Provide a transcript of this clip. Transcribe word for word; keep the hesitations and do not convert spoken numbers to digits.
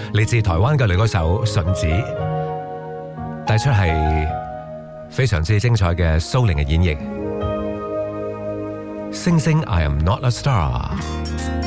嚟自台灣嘅女歌手順子，帶出係非常之精彩嘅蘇寧嘅演繹。星星 I am not a star。